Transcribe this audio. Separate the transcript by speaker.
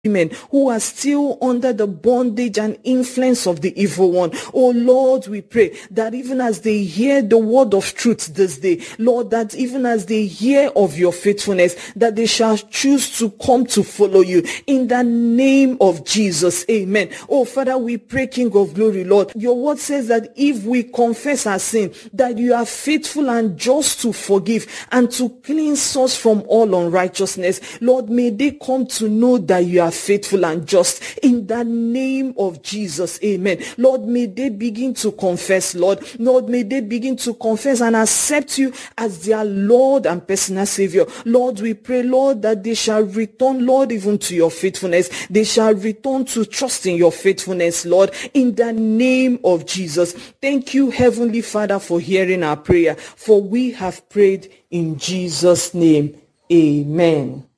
Speaker 1: women who are still under the bondage and influence of the evil one. Oh Lord, we pray that even as they hear the word of truth this day, Lord, that even as they hear of your faithfulness, that they shall choose to come to follow you in the name of Jesus. Amen. Oh Father, we pray, King of glory, Lord, your word says that if we confess our sin, that you are faithful and just to forgive and to cleanse us from all unrighteousness. Lord, may they come to know that you are faithful and just in the name of Jesus. Amen. Lord, may they begin to confess, Lord. Lord, may they begin to confess and accept you as their Lord and personal Savior. Lord, we pray, Lord, that they shall return, Lord, even to your faithfulness. They shall return to trust in your faithfulness, Lord, in the name of Jesus. Thank you, Heavenly Father, for hearing our prayer, for we have prayed in Jesus' name. Amen.